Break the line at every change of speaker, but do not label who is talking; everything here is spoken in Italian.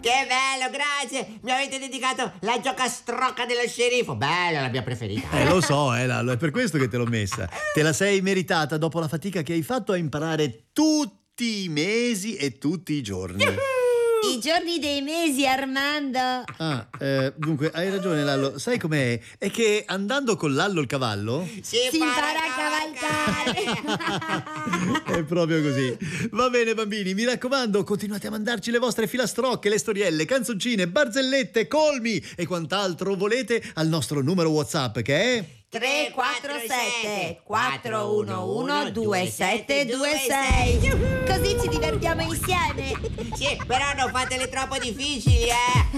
Che bello, grazie! Mi avete dedicato la giocastrocca dello sceriffo. Bella, la mia preferita.
Lo so, Lalo, è per questo che te l'ho messa. Te la sei meritata dopo la fatica che hai fatto a imparare tutti i mesi e tutti i giorni.
I giorni dei mesi, Armando.
Dunque, hai ragione, Lallo. Sai com'è? È che andando con Lallo il cavallo
Si
impara a cavalcare.
è proprio così. Va bene, bambini, mi raccomando, continuate a mandarci le vostre filastrocche, le storielle, canzoncine, barzellette, colmi e quant'altro volete al nostro numero WhatsApp, che è
347 411 2726. Così ci divertiamo insieme.
Sì, però non fatele troppo difficili, eh!